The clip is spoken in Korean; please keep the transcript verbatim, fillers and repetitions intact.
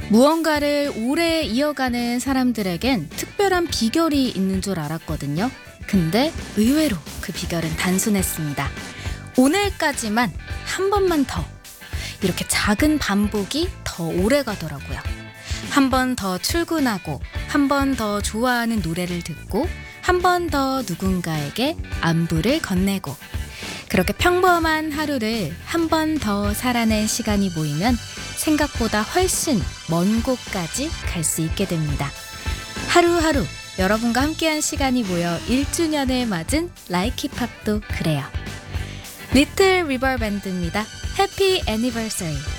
무언가를 오래 이어가는 사람들에겐 특별한 비결이 있는 줄 알았거든요. 근데 의외로 그 비결은 단순했습니다. 오늘까지만 한 번만 더. 이렇게 작은 반복이 더 오래 가더라고요. 한 번 더 출근하고, 한 번 더 좋아하는 노래를 듣고, 한 번 더 누군가에게 안부를 건네고, 그렇게 평범한 하루를 한 번 더 살아낸 시간이 모이면 생각보다 훨씬 먼 곳까지 갈 수 있게 됩니다. 하루하루 여러분과 함께한 시간이 모여 일 주년을 맞은 라이키팝도 그래요. 리틀 리버 밴드입니다. 해피 애니버서리.